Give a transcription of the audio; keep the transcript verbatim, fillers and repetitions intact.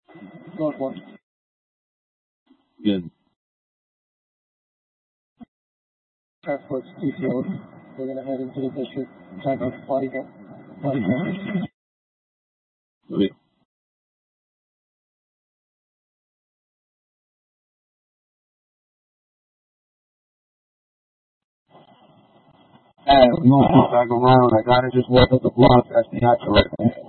Got one. Good. Transport T P O. We're going to head into the district. Time of bodyguard. Bodyguard. Okay. Uh, no, I go around. I gotta just walk up the block. That's the actual right.